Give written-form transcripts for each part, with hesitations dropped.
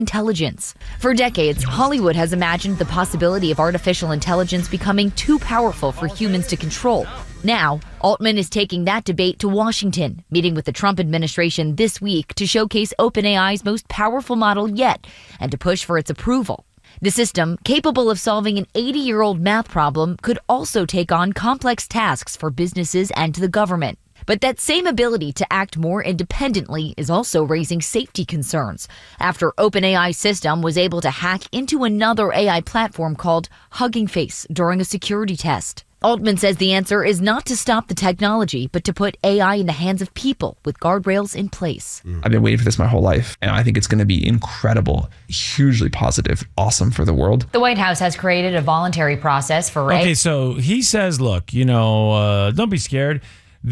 intelligence. For decades, Hollywood has imagined the possibility of artificial intelligence becoming too powerful for humans to control. Now, Altman is taking that debate to Washington, meeting with the Trump administration this week to showcase OpenAI's most powerful model yet and to push for its approval. The system, capable of solving an 80-year-old math problem, could also take on complex tasks for businesses and the government. But that same ability to act more independently is also raising safety concerns after OpenAI's system was able to hack into another AI platform called Hugging Face during a security test. Altman says the answer is not to stop the technology, but to put AI in the hands of people with guardrails in place. I've been waiting for this my whole life, and I think it's going to be incredible, hugely positive, awesome for the world. The White House has created a voluntary process for... Okay, so he says, look, don't be scared.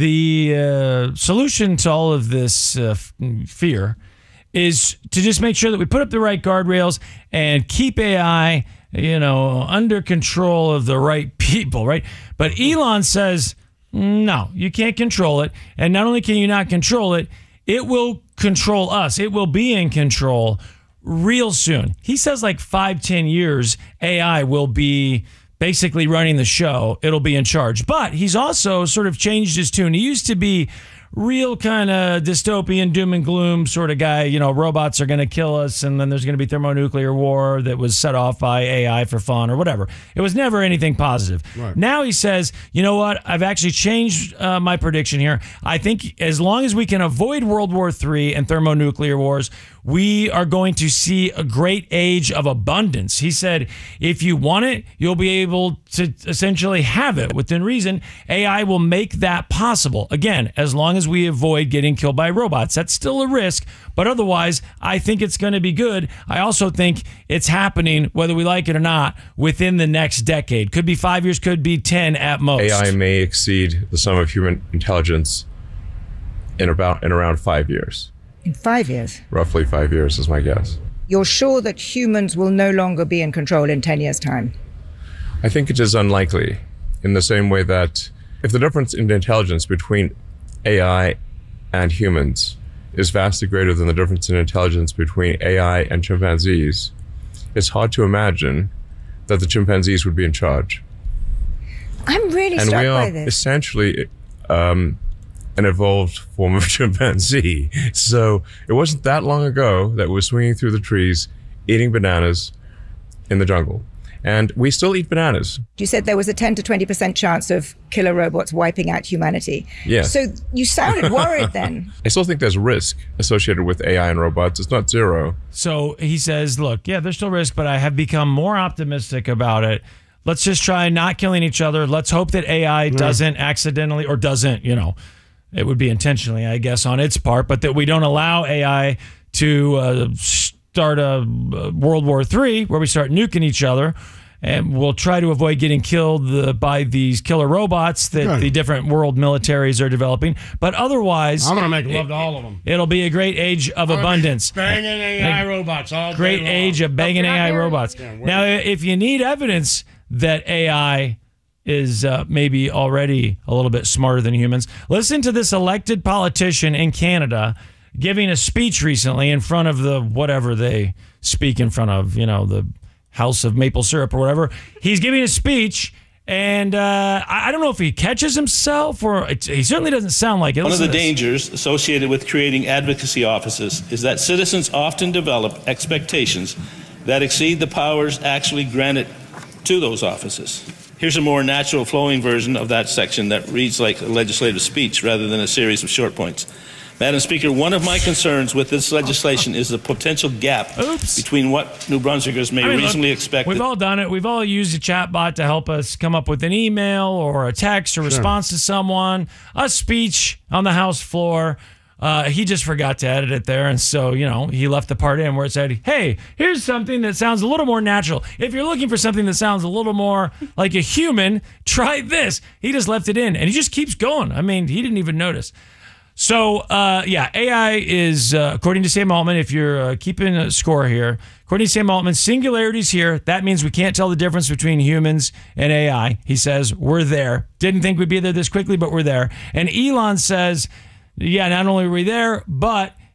The solution to all of this fear is to just make sure that we put up the right guardrails and keep AI, under control of the right people, right? But Elon says, no, you can't control it. And not only can you not control it, it will control us. It will be in control real soon. He says like 5-10 years, AI will be basically running the show. It'll be in charge. But he's also sort of changed his tune. He used to be real kind of dystopian, doom and gloom sort of guy. Robots are going to kill us, and then there's going to be thermonuclear war that was set off by AI for fun or whatever. It was never anything positive. Right. Now he says, you know what? I've actually changed my prediction here. I think as long as we can avoid World War III and thermonuclear wars, we are going to see a great age of abundance. He said, if you want it, you'll be able to essentially have it within reason. AI will make that possible. Again, as long as we avoid getting killed by robots. That's still a risk, but otherwise, I think it's going to be good. I also think it's happening, whether we like it or not, within the next decade. Could be 5 years, could be 10 at most. AI may exceed the sum of human intelligence in around 5 years. In 5 years? Roughly 5 years is my guess. You're sure that humans will no longer be in control in 10 years' time? I think it is unlikely, in the same way that if the difference in intelligence between AI and humans is vastly greater than the difference in intelligence between AI and chimpanzees, it's hard to imagine that the chimpanzees would be in charge. I'm really struck by this. And we are essentially an evolved form of chimpanzee. So it wasn't that long ago that we were swinging through the trees, eating bananas in the jungle. And we still eat bananas. You said there was a 10 to 20% chance of killer robots wiping out humanity. Yeah. So you sounded worried then. I still think there's risk associated with AI and robots. It's not zero. So he says, look, yeah, there's still risk, but I have become more optimistic about it. Let's just try not killing each other. Let's hope that AI doesn't accidentally, or doesn't, it would be intentionally, I guess, on its part, but that we don't allow AI to start a World War III where we start nuking each other, and we'll try to avoid getting killed by these killer robots that the different world militaries are developing. But otherwise, I'm going to make love to all of them. It'll be a great age of abundance. Banging AI robots all day Great long. age of banging AI robots. Yeah, now, if you need evidence that AI is maybe already a little bit smarter than humans, listen to this elected politician in Canada giving a speech recently in front of the whatever they speak in front of, the House of Maple Syrup or whatever. He's giving a speech, and I don't know if he catches himself or he certainly doesn't sound like it. One of the dangers associated with creating advocacy offices is that citizens often develop expectations that exceed the powers actually granted to those offices. Here's a more natural flowing version of that section that reads like a legislative speech rather than a series of short points. Madam Speaker, one of my concerns with this legislation is the potential gap between what New Brunswickers may reasonably expect. We've all done it. We've all used a chatbot to help us come up with an email or a text or response to someone, a speech on the House floor. He just forgot to edit it there, and so, he left the part in where it said, hey, here's something that sounds a little more natural. If you're looking for something that sounds a little more like a human, try this. He just left it in, and he just keeps going. I mean, he didn't even notice. So, AI is, according to Sam Altman, if you're keeping a score here, according to Sam Altman, singularity's here. That means we can't tell the difference between humans and AI. He says, we're there. Didn't think we'd be there this quickly, but we're there. And Elon says, yeah, not only are we there, but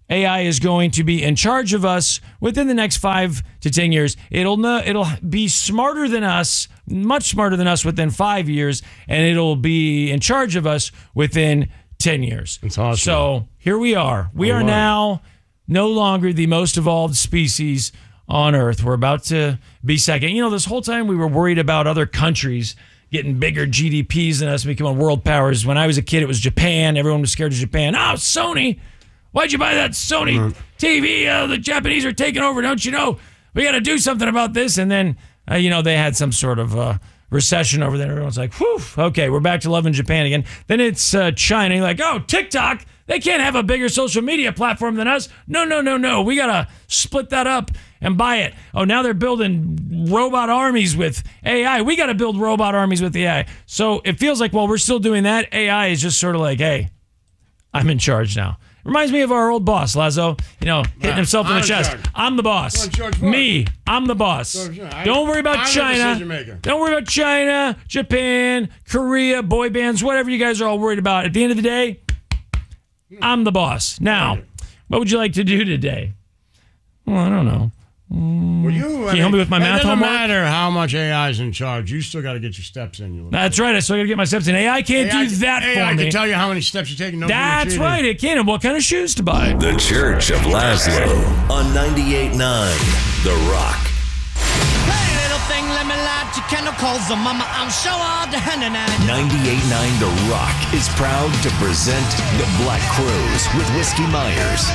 AI is going to be in charge of us within the next 5 to 10 years. It'll be smarter than us, much smarter than us within 5 years, and it'll be in charge of us within 10 years. That's awesome. So here we are. We are now no longer the most evolved species on Earth. We're about to be second. This whole time we were worried about other countries getting bigger GDPs than us, becoming world powers. When I was a kid, it was Japan. Everyone was scared of Japan. Oh, Sony. Why'd you buy that Sony TV? The Japanese are taking over. Don't you know? We got to do something about this. And then, they had some sort of recession over there. Everyone's like, whew, okay, we're back to loving Japan again. Then it's China. You're like, oh, TikTok. They can't have a bigger social media platform than us. No. We got to split that up and buy it. Oh, now they're building robot armies with AI. We got to build robot armies with AI. So it feels like while we're still doing that, AI is just sort of like, hey, I'm in charge now. Reminds me of our old boss, Lazo, hitting himself in the chest. I'm the boss. Me, I'm the boss. Don't worry about China. Don't worry about China, Japan, Korea, boy bands, whatever you guys are all worried about. At the end of the day, I'm the boss. Now, what would you like to do today? Well, I don't know. Can you help me with my math homework? It doesn't matter how much AI is in charge. You still got to get your steps in. That's right. I still got to get my steps in. AI can't do that for me. AI can tell you how many steps you're taking. That's right. It can. And what kind of shoes to buy. The Church of Laszlo on 98.9 The Rock. Hey, little thing, let me light your candle coals on mama. I'm sure all the hand and 98.9 The Rock is proud to present the Black Crowes with Whiskey Myers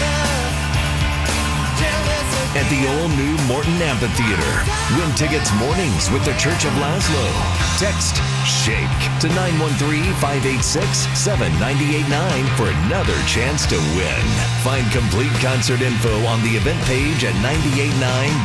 at the all-new Morton Amphitheater. Win tickets mornings with the Church of Laszlo. Text SHAKE to 913-586-7989 for another chance to win. Find complete concert info on the event page at